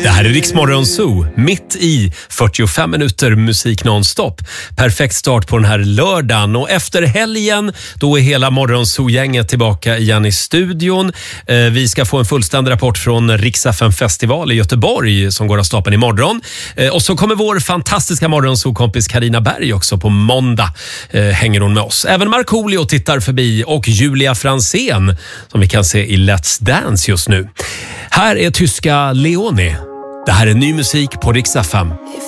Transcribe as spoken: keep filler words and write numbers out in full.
Det här är Rix Morgon Zoo, mitt i fyrtiofem minuter musik nonstop. Perfekt start på den här lördagen. Och efter helgen, då är hela Morgon Zoo-gänget tillbaka igen i studion. Eh, vi ska få en fullständig rapport från Rix F M-festival i Göteborg som går av stapeln imorgon. Eh, och så kommer vår fantastiska Morgon Zoo-kompis Carina Berg också på måndag. Eh, hänger hon med oss. Även Markoolio tittar förbi och Julia Franzén som vi kan se i Let's Dance just nu. Här är tyska Leoni. Det här är ny musik på Rix F M.